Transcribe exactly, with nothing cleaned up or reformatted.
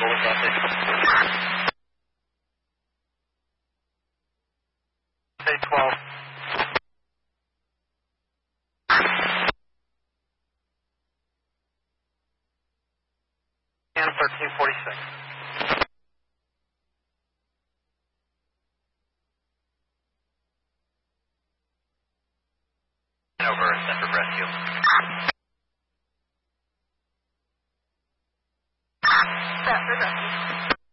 Golden Sausage. Say twelve. And thirteen forty-six. Over Center Rescue. Center Rescue.